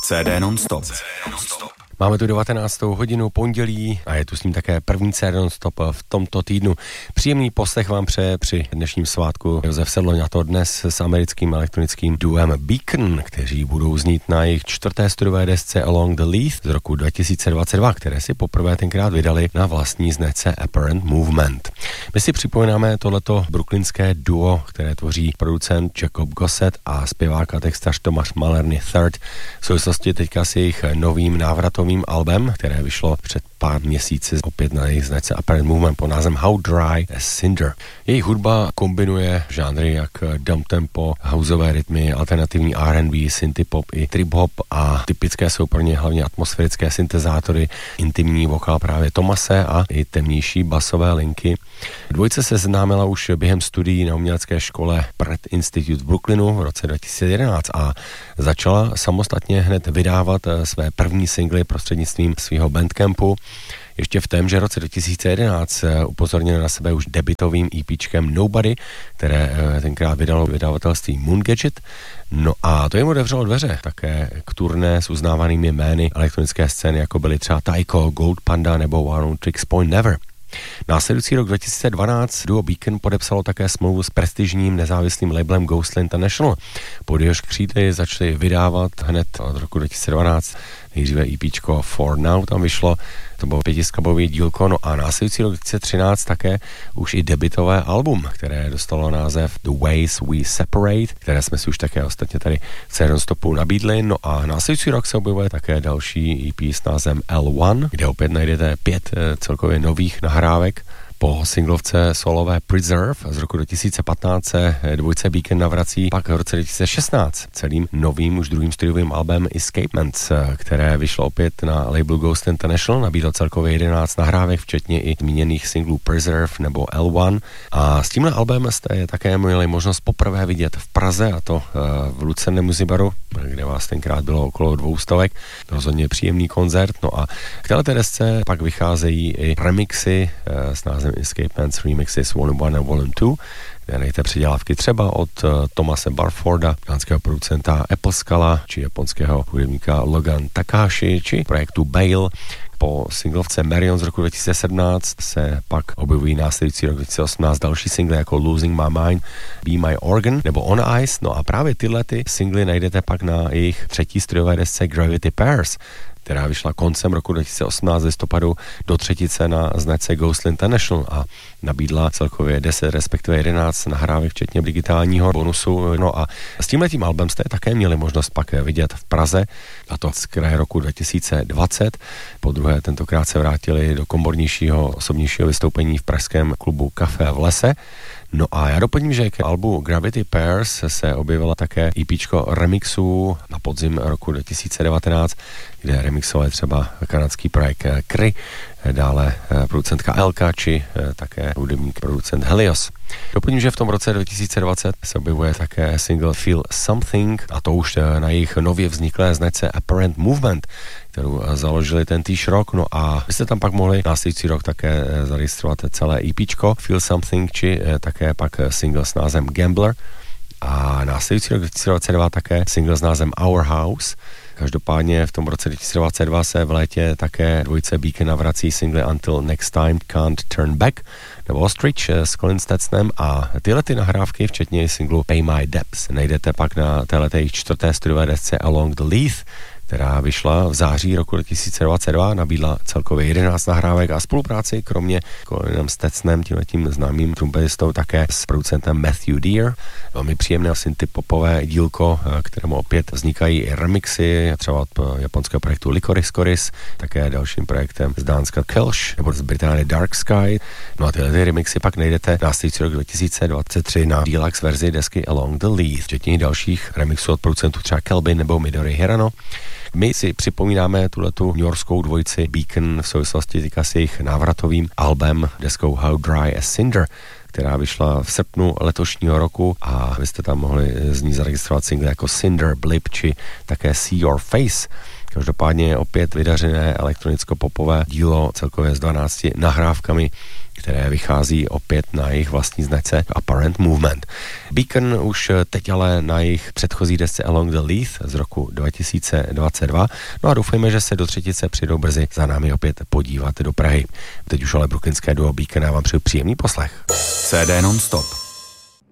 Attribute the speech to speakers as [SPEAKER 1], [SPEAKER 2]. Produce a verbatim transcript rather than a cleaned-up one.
[SPEAKER 1] C D non-stop.
[SPEAKER 2] Máme tu devatenáctou hodinu pondělí a je tu s ním také první C D non-stop v tomto týdnu. Příjemný poslech vám přeje při dnešním svátku Josef Sedloň, a to dnes s americkým elektronickým duem Beacon, kteří budou znít na jejich čtvrté studiové desce Along the Leith z roku dva tisíce dvacet dva, které si poprvé tenkrát vydali na vlastní značce Apparent Movement. My si připomínáme tohleto brooklynské duo, které tvoří producent Jacob Gossett a zpěvák a textař Tomáš Malerny třetí v souvislosti teďka s jejich novým návratovým albem, které vyšlo před pár měsíci opět na jejich značce Apparent Movement pod názvem How Dry as Cinder. Jejich hudba kombinuje žánry jak dumb tempo, houseové rytmy, alternativní R and B, synthpop i trip hop a typické jsou pro ně hlavně atmosférické syntezátory, intimní vokál právě Tomase a i temnější basové linky. Dvojice se známila už během studií na umělecké škole Pratt Institute v Brooklynu v roce dva tisíce jedenáct a začala samostatně hned vydávat své první singly prostřednictvím svého bandcampu. Ještě v témže roce dva tisíce jedenáct upozornili na sebe už debutovým EPčkem Nobody, které tenkrát vydalo vydavatelství Moon Gadget. No a to jim otevřelo dveře také k turné s uznávanými jmény elektronické scény, jako byly třeba Tycho, Gold Panda nebo One Tricks Point Never. Následující rok dva tisíce dvanáct duo Beacon podepsalo také smlouvu s prestižním nezávislým labelem Ghostly International. Pod jehož křídly začali vydávat hned od roku dva tisíce dvanáct nejdříve EPčko For Now tam vyšlo, to bylo pětiskladbové dílko, no a následující rok dva tisíce třináct také už i debutové album, které dostalo název The Ways We Separate, které jsme si už také ostatně tady v C D non-stopu nabídli, no a následující rok se objevuje také další E P s názvem L jedna, kde opět najdete pět celkově nových nahrávek. Po singlovce solové Preserve z roku dva tisíce patnáct se dvojce Beacon navrací pak v roce dva tisíce šestnáct celým novým, už druhým studiovým albem Escapements, které vyšlo opět na labelu Ghost International, nabídlo celkově jedenáct nahrávek, včetně i zmíněných singlů Preserve nebo L jedna. A s tímhle albem jste také měli možnost poprvé vidět v Praze, a to v Lucerne Musibaru, kde vás tenkrát bylo okolo dvoustovek. Rozhodně příjemný koncert. No a k této desce pak vycházejí i remixy s názvem Escapements Remixes Volume one a Volume two, kde najdete předělávky třeba od uh, Thomase Barforda, dánského producenta Apple Scala, či japonského hudebníka Logan Takahashi, či projektu Bale. Po singlovce Marion z roku dva tisíce sedmnáct se pak objevují následující rok dva tisíce osmnáct další single jako Losing My Mind, Be My Organ nebo On Ice. No a právě tyhle ty singly najdete pak na jejich třetí studiové desce Gravity Pairs, která vyšla koncem roku dva tisíce osmnáct listopadu do třetice na značce Ghostly International a nabídla celkově deset, respektive jedenáct nahrávek, včetně digitálního bonusu. No a s tímhletím albem jste také měli možnost pak vidět v Praze, a to z kraje roku dva tisíce dvacet. Po druhé tentokrát se vrátili do komornějšího, osobnějšího vystoupení v pražském klubu Café v lese. No a já doplním, že k albu Gravity Pairs se objevila také EPčko remixů na podzim roku dva tisíce devatenáct, kde remixovali třeba kanadský projekt Kry, dále producentka Elka, či také hudebník producent Helios. Doplním, že v tom roce dva tisíce dvacet se objevuje také single Feel Something, a to už na jejich nově vzniklé značce Apparent Movement, kterou založili ten týž rok. No a vy jste tam pak mohli následující rok také zaregistrovat celé EPčko Feel Something, či také pak single s názvem Gambler. A následující rok dva tisíce dvacet dva také single s názvem Our House. Každopádně v tom roce dva tisíce dvacet dva se v létě také dvojice Beacon navrací single Until Next Time Can't Turn Back nebo Ostrich s Colin Stetsnem, a tyhle ty nahrávky, včetně singlu Pay My Debts, najdete pak na téhleté jejich čtvrté studiové desce Along the Leith, která vyšla v září roku dva tisíce dvacet dva, nabídla celkově jedenáct nahrávek a spolupráci kromě Colinem Stetsnem, tímhletím známým trumpetistou, také s producentem Matthew Deere. Velmi příjemné synthpopové dílko, kterému opět vznikají i remixy, třeba od japonského projektu Licorice Coris, také dalším projektem z Dánska Kelsh nebo z Británie Dark Sky. No a tyhle ty remixy pak najdete následující rok dva tisíce dvacet tři na deluxe verzi desky Along the Leith, včetně dalších remixů od producentů třeba Kelby nebo Midori Hirano. My si připomínáme tuhletu newyorskou dvojici Beacon v souvislosti týka s jejich návratovým albem deskou How Dry as Cinder, která vyšla v srpnu letošního roku, a vy jste tam mohli z ní zaregistrovat single jako Cinder, Blip či také See Your Face. Každopádně opět vydařené elektronicko-popové dílo celkově s dvanácti nahrávkami, které vychází opět na jejich vlastní značce Apparent Movement. Beacon už teď ale na jejich předchozí desce Along the Leith z roku dva tisíce dvacet dva. No a doufejme, že se do třetice přijdou brzy za námi opět podívat do Prahy. Teď už ale brooklynské duo Beacon, já vám přeju příjemný poslech.
[SPEAKER 1] C D non-stop.